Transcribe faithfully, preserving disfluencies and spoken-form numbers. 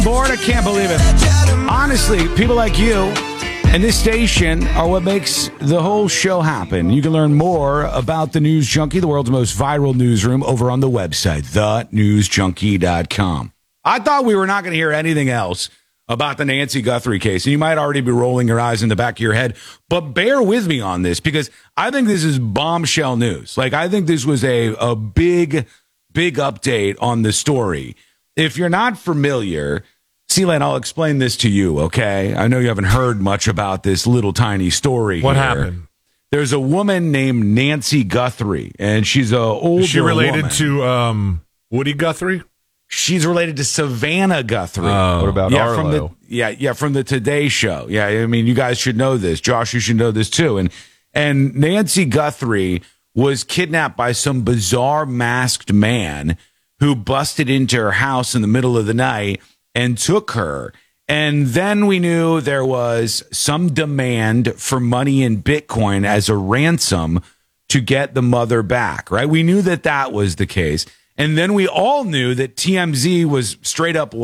Bored, I can't believe it. Honestly, people like you and this station are what makes the whole show happen. You can learn more about the News Junkie, the world's most viral newsroom, over on the website, the news junkie dot com. I thought we were not going to hear anything else about the Nancy Guthrie case, and you might already be rolling your eyes in the back of your head, but bear with me on this, because I think this is bombshell news. Like, I think this was a, a big, big update on the story. If you're not familiar, Sealand, I'll explain this to you, okay? I know you haven't heard much about this little tiny story. What here. happened? There's a woman named Nancy Guthrie, and she's a older Is she related woman. to um, Woody Guthrie? She's related to Savannah Guthrie. Oh. What about yeah, Arlo? from the yeah, yeah, from the Today Show. Yeah, I mean, you guys should know this. Josh, you should know this too. And and Nancy Guthrie was kidnapped by some bizarre masked man who busted into her house in the middle of the night and took her. And then we knew there was some demand for money in Bitcoin as a ransom to get the mother back, right? We knew that that was the case. And then we all knew that T M Z was straight up